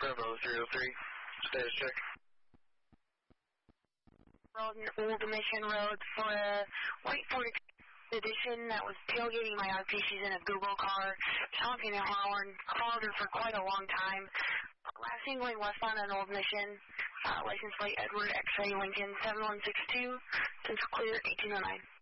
Bravo 03, status check. Road in Old Mission Road for a white Ford Edition that was tailgating my RP. She's in a Google car, honking her horn, followed her for quite a long time. Last thing going westbound on Old Mission, license plate Edward X-ray Lincoln 7162, since clear 1809.